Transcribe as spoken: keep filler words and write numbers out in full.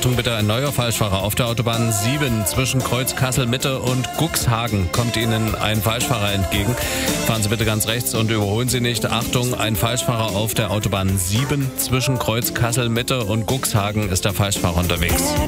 Achtung bitte, ein neuer Falschfahrer auf der Autobahn sieben zwischen Kreuz Kassel-Mitte und Cuxhagen kommt Ihnen ein Falschfahrer entgegen. Fahren Sie bitte ganz rechts und überholen Sie nicht. Achtung, ein Falschfahrer auf der Autobahn sieben zwischen Kreuz Kassel-Mitte und Cuxhagen ist der Falschfahrer unterwegs.